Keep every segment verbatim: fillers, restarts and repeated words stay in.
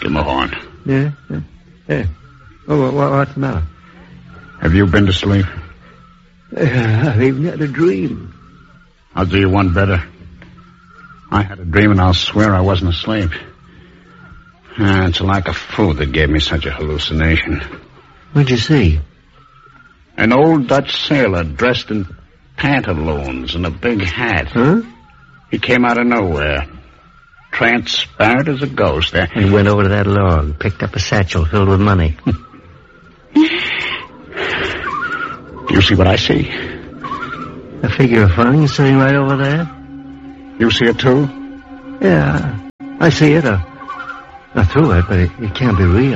Skimmerhorn. Yeah? Yeah. yeah. Oh, what, what's the matter? Have you been to sleep? Uh, I've even had a dream. I'll do you one better. I had a dream, and I'll swear I wasn't asleep. Uh, it's a lack of food that gave me such a hallucination. What'd you see? An old Dutch sailor dressed in pantaloons and a big hat. Huh? He came out of nowhere, transparent as a ghost. There. He went over to that log, picked up a satchel filled with money. Do you see what I see? A figure of fun sitting right over there. You see it, too? Yeah, I see it. Uh, not through it, but it, it can't be real.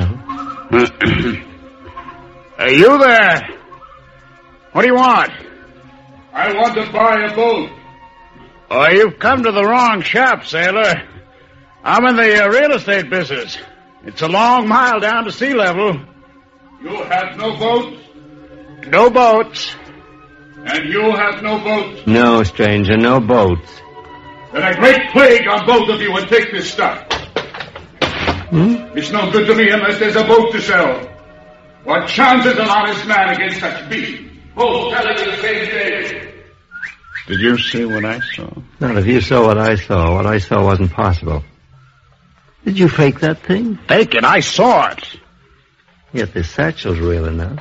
Hey, you there? What do you want? I want to buy a boat. Oh, you've come to the wrong shop, sailor. I'm in the uh, real estate business. It's a long mile down to sea level. You have no boats? No boats. And you have no boats? No, stranger, no boats. Then a great plague on both of you and take this stuff. Hmm? It's no good to me unless there's a boat to sell. What chance is an honest man against such beast? Both selling the same day. Did you see what I saw? Not if you saw what I saw. What I saw wasn't possible. Did you fake that thing? Fake it, I saw it. Yet this satchel's real enough.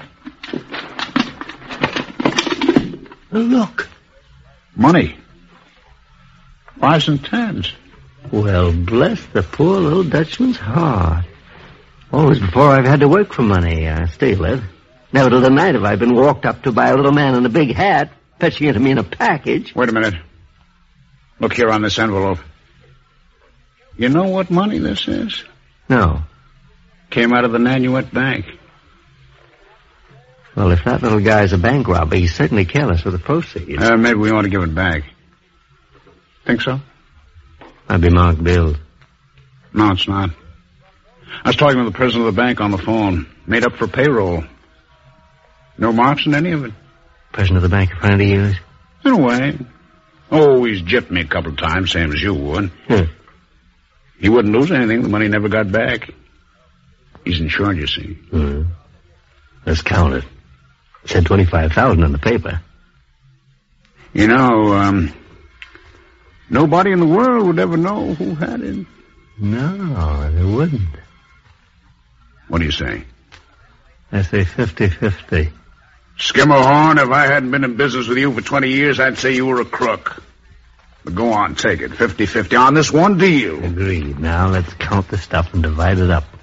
Look. Money. Fives and tens. Well, bless the poor little Dutchman's heart. Always before I've had to work for money, uh, steal it. Never till the night have I been walked up to by a little man in a big hat, fetching it to me in a package. Wait a minute. Look here on this envelope. You know what money this is? No. Came out of the Nanuet Bank. Well, if that little guy's a bank robber, he's certainly careless with the proceeds. Uh, maybe we ought to give it back. Think so? I'd be marked billed. No, it's not. I was talking to the president of the bank on the phone. Made up for payroll. No marks in any of it. President of the bank in front of you? In a way. Oh, he's gypped me a couple of times, same as you would. Hmm. He wouldn't lose anything. The money never got back. He's insured, you see. Hmm. Let's count it. It said twenty-five thousand dollars in the paper. You know, um, nobody in the world would ever know who had it. No, they wouldn't. What do you say? I say fifty-fifty. Skimmerhorn, if I hadn't been in business with you for twenty years, I'd say you were a crook. But go on, take it. fifty-fifty on this one deal. Agreed. Now let's count the stuff and divide it up.